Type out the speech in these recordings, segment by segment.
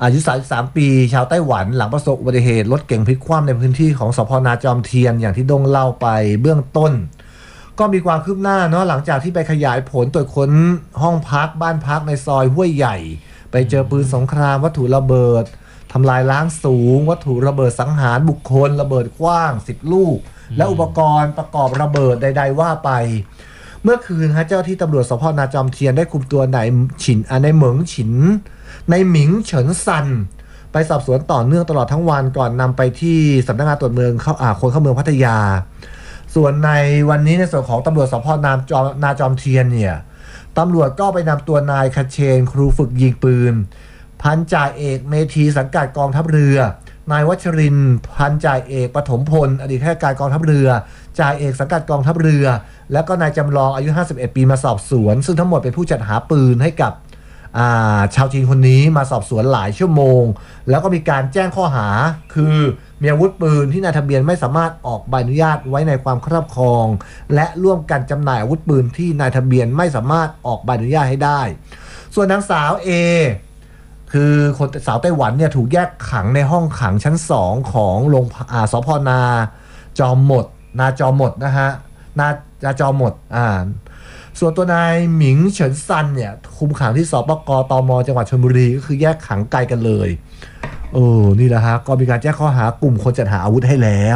อายุ33ปีชาวไต้หวันหลังประสบอุบัติเหตุรถเก๋งพลิกคว่ำในพื้นที่ของสพนาจอมเทียนอย่างที่ดงเล่าไปเบื้องต้นก็มีความคืบหน้าเนาะหลังจากที่ไปขยายผลตรวจค้นห้องพักบ้านพักในซอยห้วยใหญ่ไปเจอปืนสงครามวัตถุระเบิดทำลายล้างสูงวัตถุระเบิดสังหารบุคคลระเบิดกว้าง10ลูกและอุปกรณ์ประกอบระเบิดใดๆว่าไปเมื่อคืนเจ้าที่ตำรวจสพนาจอมเทียนได้คุมตัวนายเหมิงฉินในหมิงเฉินซันไปสอบสวนต่อเนื่องตลอดทั้งวันก่อนนำไปที่สำนักงานตรวจเมืองคนเข้าเมืองพัทยาส่วนในวันนี้ในส่วนของตำรวจสพนาจอมเทียนเนี่ยตำรวจก็ไปนำตัวนายคเชนครูฝึกยิงปืนพันจ่าเอกเมธีสังกัดกองทัพเรือนายวัชรินทร์พันจ่าเอกปฐมพลอดีตข้าราชการกองทัพเรือจ่าเอกสังกัดกองทัพเรือแล้วก็นายจำลองอายุ51ปีมาสอบสวนซึ่งทั้งหมดเป็นผู้จัดหาปืนให้กับชาวจีนคนนี้มาสอบสวนหลายชั่วโมงแล้วก็มีการแจ้งข้อหาคือมีอาวุธปืนที่นายทะเบียนไม่สามารถออกใบอนุญาตไว้ในความครอบครองและร่วมกันจำหน่ายอาวุธปืนที่นายทะเบียนไม่สามารถออกใบอนุญาตให้ได้ส่วนนางสาวเอคือคนสาวไต้หวันเนี่ยถูกแยกขังในห้องขังชั้น2ของโรงสพนาจอมหมดนะฮะนาจอมหมดส่วนตัวนายหมิงเฉินซันเนี่ยคุมขังที่สปก.ตม.จังหวัดชลบุรีก็คือแยกขังไกลกันเลยนี่แหละฮะก็มีการแจ้งข้อหากลุ่มคนจัดหาอาวุธให้แล้ว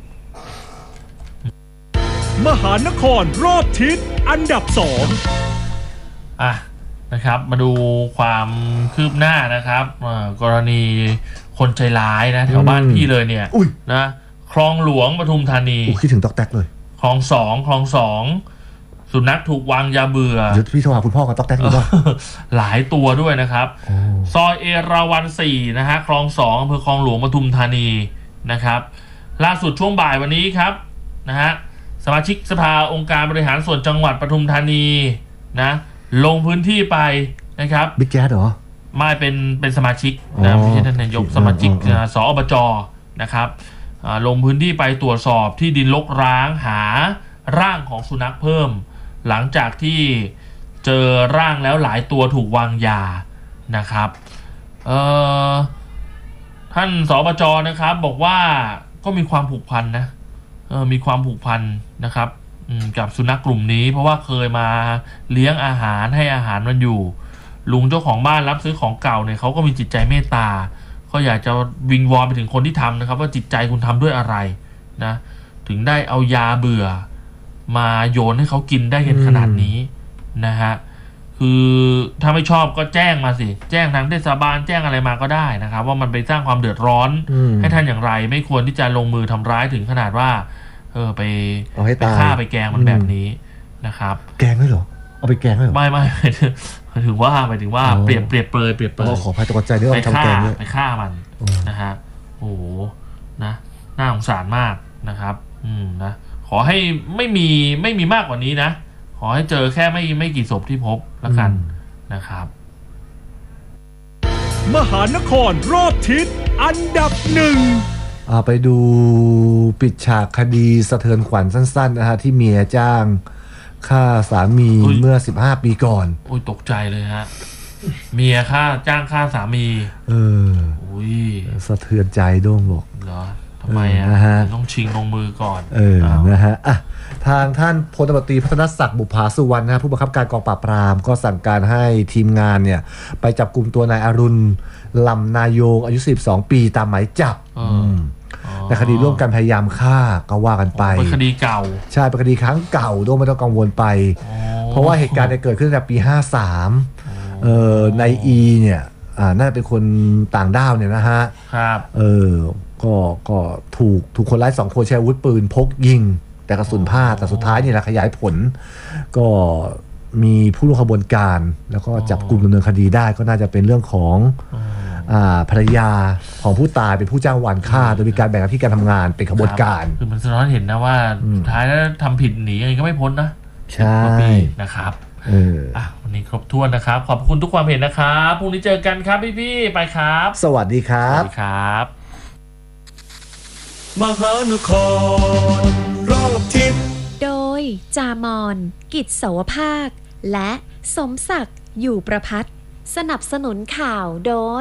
มหานครรอบทิศอันดับ2 นะครับมาดูความคืบหน้านะครับกรณีคนใจร้ายนะแถวบ้านพี่เลยเนี่ยนะคลองหลวงปทุมธานีคิดถึงตอกแตกเลยคลองสองสุนัขถูกวางยาเบื่อเดี๋ยวพี่โทรหาคุณพ่อกับตอกแตกดีกว่าหลายตัวด้วยนะครับซอยเอราวัณ4นะฮะคลอง2อำเภอคลองหลวงปทุมธานีนะครับล่าสุดช่วงบ่ายวันนี้ครับนะฮะสมาชิกสภาองค์การบริหารส่วนจังหวัดปทุมธานีนะลงพื้นที่ไปนะครับบิ๊กแจ๊ดเหรอไม่เป็นสมาชิกนะไม่ใช่ท่านนายกสมาชิกสอบจนะครับลงพื้นที่ไปตรวจสอบที่ดินรกร้างหาร่างของสุนัขเพิ่มหลังจากที่เจอร่างแล้วหลายตัวถูกวางยานะครับท่านสบจนะครับบอกว่าก็มีความผูกพันนะมีความผูกพันนะครับกับสุนัขกลุ่มนี้เพราะว่าเคยมาเลี้ยงอาหารให้อาหารมันอยู่ลุงเจ้าของบ้านรับซื้อของเก่าเนี่ยเขาก็มีจิตใจเมตตาก็อยากจะวิงวอนไปถึงคนที่ทำนะครับว่าจิตใจคุณทำด้วยอะไรนะถึงได้เอายาเบื่อมาโยนให้เขากินได้กันขนาดนี้นะฮะคือถ้าไม่ชอบก็แจ้งมาสิแจ้งทางเทศบาลแจ้งอะไรมาก็ได้นะครับว่ามันไปสร้างความเดือดร้อนให้ท่านอย่างไรไม่ควรที่จะลงมือทำร้ายถึงขนาดว่าไปฆ่าไปแกงมันแบบนี้นะครับแกงไม่หรอเอาไปแกงไม่หรอไม่ถึงว่าเปรียบเปรยขอพายตกใจด้วยไปฆ่ามันนะฮะโอ้โหนะน่าสงสารมากนะครับนะขอให้ไม่มีมากกว่านี้นะขอให้เจอแค่ไม่กี่ศพที่พบแล้วกันนะครับมหานครรอบทิศอันดับ1 ไปดูปิดฉากคดีสะเทือนขวัญสั้นๆนะฮะที่เมียจ้างฆ่าสามีเมื่อ15ปีก่อนตกใจเลยฮะเมียจ้างฆ่าสามีสะเทือนใจโด่งบอกเหรอทำไมต้องชิงลงมือก่อนนะฮะทางท่านพลตำรวจตรีพัฒนศักดิ์บุภาสุวรรณนะผู้บังคับการกองปราบปรามก็สั่งการให้ทีมงานเนี่ยไปจับกลุ่มตัวนายอรุณลำนายงอายุ12ปีตามหมายจับในคดีร่วมกันพยายามฆ่าก็ว่ากันไปเป็นคดีเก่าใช่เป็นคดีครั้งเก่าด้วยไม่ต้องกังวลไปเพราะว่าเหตุการณ์เกิดขึ้นในปี53ในเนี่ยน่าจะเป็นคนต่างด้าวเนี่ยนะฮะครับก็ถูกคนร้าย2คนใช้อาวุธปืนพกยิงแต่กระสุนพลาดแต่สุดท้ายเนี่ยขยายผลก็มีผู้ร่วมขบวนการแล้วก็จับกลุ่มดำเนินคดีได้ก็น่าจะเป็นเรื่องของภรรยาของผู้ตายเป็นผู้จ้างวานฆ่าโดยมีการแบ่งหน้าที่การทำงานเป็นขบวนการคือมันสะท้อนเห็นนะว่าสุดท้ายแล้วทำผิดหนียังไงก็ไม่พ้นนะใช่นะครับวันนี้ครบถ้วนนะครับขอบคุณทุกความเห็นนะครับพรุ่งนี้เจอกันครับพี่ๆไปครับสวัสดีครับสวัสดีครับมหานครรอบทิศโดยจามอนกิจเสาวภาคและสมศักดิ์อยู่ประภัตสนับสนุนข่าวโดย